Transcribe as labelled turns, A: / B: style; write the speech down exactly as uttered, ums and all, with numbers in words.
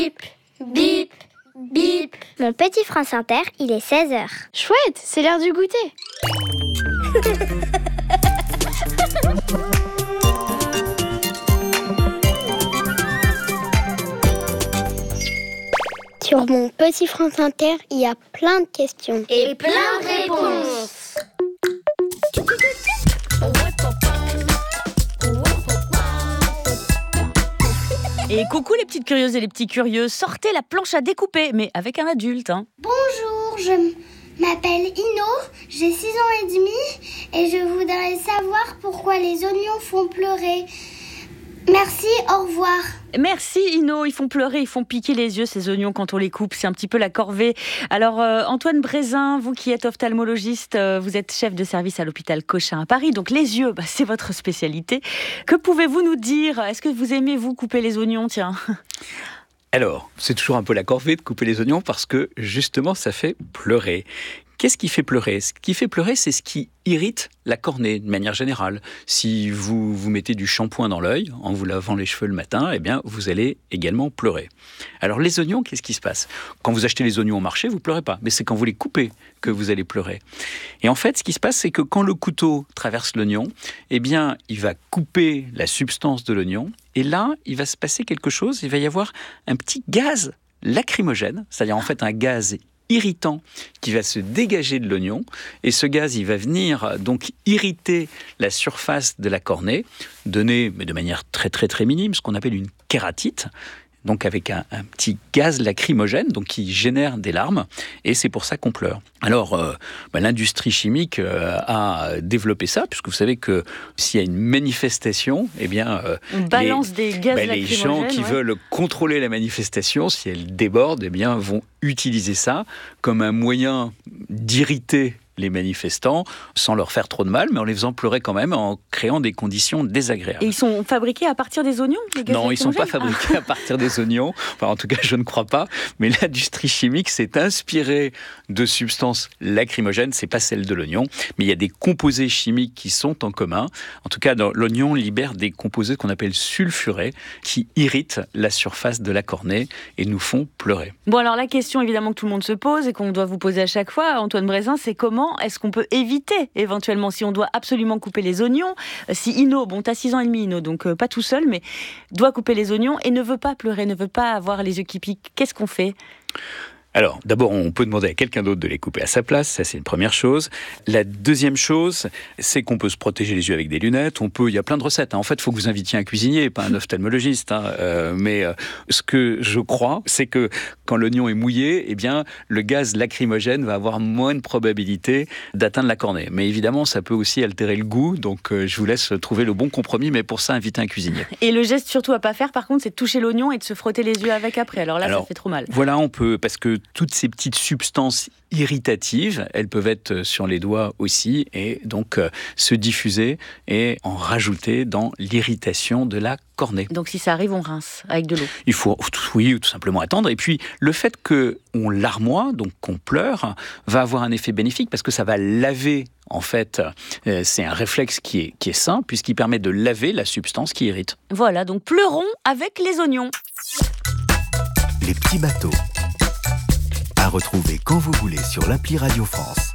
A: Bip, bip. Mon petit France Inter, il est seize heures.
B: Chouette, c'est l'heure du goûter.
A: Sur mon petit France Inter, il y a plein de questions.
C: Et plein de réponses.
D: Et coucou les petites curieuses et les petits curieux, sortez la planche à découper, mais avec un adulte. Hein.
E: Bonjour, je m'appelle Ino, j'ai six ans et demi et je voudrais savoir pourquoi les oignons font pleurer. Merci, au revoir.
D: Merci Ino, ils font pleurer, ils font piquer les yeux ces oignons quand on les coupe, c'est un petit peu la corvée. Alors euh, Antoine Brézin, vous qui êtes ophtalmologiste, euh, vous êtes chef de service à l'hôpital Cochin à Paris, donc les yeux, bah, c'est votre spécialité. Que pouvez-vous nous dire ? Est-ce que vous aimez vous couper les oignons, tiens ?
F: Alors, c'est toujours un peu la corvée de couper les oignons parce que justement ça fait pleurer. Qu'est-ce qui fait pleurer ? Ce qui fait pleurer, c'est ce qui irrite la cornée de manière générale. Si vous vous mettez du shampoing dans l'œil en vous lavant les cheveux le matin, eh bien vous allez également pleurer. Alors les oignons, qu'est-ce qui se passe ? Quand vous achetez les oignons au marché, vous pleurez pas, mais c'est quand vous les coupez que vous allez pleurer. Et en fait, ce qui se passe, c'est que quand le couteau traverse l'oignon, eh bien il va couper la substance de l'oignon, et là, il va se passer quelque chose. Il va y avoir un petit gaz lacrymogène, c'est-à-dire en fait un gaz irritant qui va se dégager de l'oignon, et ce gaz il va venir donc irriter la surface de la cornée, donner, mais de manière très très très minime, ce qu'on appelle une kératite, donc avec un, un petit gaz lacrymogène donc qui génère des larmes, et c'est pour ça qu'on pleure. Alors euh, bah, l'industrie chimique euh, a développé ça, puisque vous savez que s'il y a une manifestation, eh bien euh,
D: on balance
F: les,
D: des gaz
F: bah,
D: lacrymogènes.
F: Les gens qui
D: ouais.
F: veulent contrôler la manifestation, si elle déborde, eh bien vont utiliser ça comme un moyen d'irriter les manifestants sans leur faire trop de mal, mais en les faisant pleurer quand même, en créant des conditions désagréables.
D: Et ils sont fabriqués à partir des oignons, les gaz
F: Non, ils ne sont pas
D: lacrymogènes
F: fabriqués à partir des oignons. Enfin, en tout cas, je ne crois pas. Mais l'industrie chimique s'est inspirée de substances lacrymogènes. Ce n'est pas celle de l'oignon. Mais il y a des composés chimiques qui sont en commun. En tout cas, dans, l'oignon libère des composés qu'on appelle sulfurés qui irritent la surface de la cornée et nous font pleurer.
D: Bon, alors la question évidemment que tout le monde se pose et qu'on doit vous poser à chaque fois, Antoine Brézin, c'est comment est-ce qu'on peut éviter éventuellement, si on doit absolument couper les oignons, si Ino, bon t'as six ans et demi Ino, donc euh, pas tout seul, mais doit couper les oignons et ne veut pas pleurer, ne veut pas avoir les yeux qui piquent, qu'est-ce qu'on fait ?
F: Alors, d'abord, on peut demander à quelqu'un d'autre de les couper à sa place, ça c'est une première chose. La deuxième chose, c'est qu'on peut se protéger les yeux avec des lunettes, on peut, il y a plein de recettes. Hein. En fait, il faut que vous invitiez un cuisinier, pas un ophtalmologiste. Hein. Euh, mais euh, ce que je crois, c'est que quand l'oignon est mouillé, eh bien, le gaz lacrymogène va avoir moins de probabilité d'atteindre la cornée. Mais évidemment, ça peut aussi altérer le goût, donc euh, je vous laisse trouver le bon compromis, mais pour ça, invitez un cuisinier.
D: Et le geste surtout à pas faire, par contre, c'est de toucher l'oignon et de se frotter les yeux avec après. Alors là, Alors, ça fait trop mal.
F: Voilà, on peut, parce que toutes ces petites substances irritatives, elles peuvent être sur les doigts aussi, et donc euh, se diffuser et en rajouter dans l'irritation de la cornée.
D: Donc si ça arrive, on rince avec de l'eau.
F: Il faut, oui, tout simplement attendre. Et puis le fait qu'on larmoie, donc qu'on pleure, va avoir un effet bénéfique parce que ça va laver. En fait, euh, c'est un réflexe qui est, qui est sain puisqu'il permet de laver la substance qui irrite.
D: Voilà, donc pleurons avec les oignons.
G: Les petits bateaux. À retrouver quand vous voulez sur l'appli Radio France.